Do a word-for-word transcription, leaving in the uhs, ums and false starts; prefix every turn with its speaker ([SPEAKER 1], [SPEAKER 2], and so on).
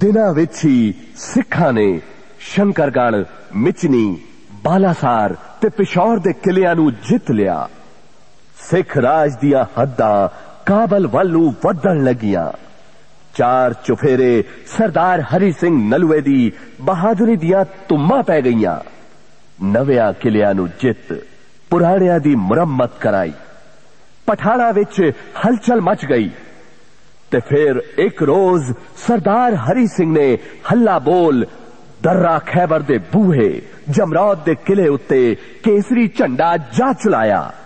[SPEAKER 1] दिनां विच ही सिखां ने शंकरगढ़, मिचनी, बालासार ते पिशौर दे किलियां नूं जित लिया। सिख राज दियां हद्दां काबल वल नूं वधण लगियां। चार चुफेरे सरदार हरि सिंह नलुए दी बहादुरी दियां तुम्मां पै गईयां। नवियां किलियां नूं जित पुराणियां दी मुरम्मत कराई। पठाणा विच हलचल मच गई ते फिर एक रोज सरदार हरि सिंह ने हल्ला बोल दर्रा खैबर दे बूहे जमरौद दे किले उत्ते केसरी झंडा जा चलाया।